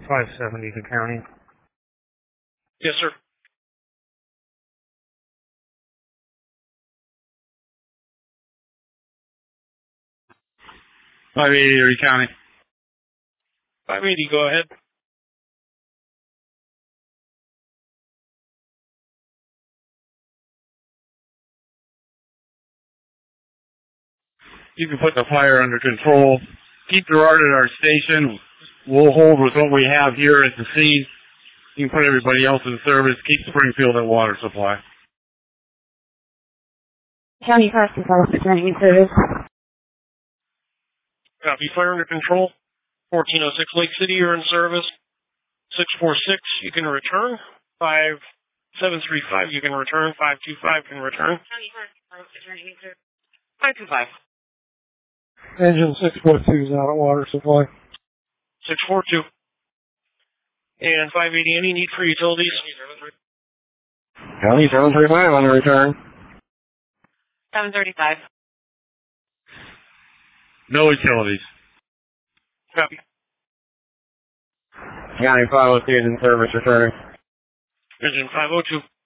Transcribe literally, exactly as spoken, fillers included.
five seventy to county. Yes, sir. five eighty Erie County. five eighty, go ahead. You can put the fire under control. Keep Gerard at our station. We'll hold with what we have here at the scene. You can put everybody else in service. Keep Springfield at water supply. County Fire Control returning in service. Copy, fire under control. fourteen oh six Lake City, you're in service. six four six, you can return. five seven three five, you can return. five two five can return. County Fire Control returning in service. five two five. Engine six four two is out of water supply. six four two. And five eighty, any need for utilities? County seven three five on the return. seven thirty-five. No utilities. Copy. County five oh two is in service returning. Engine five oh two.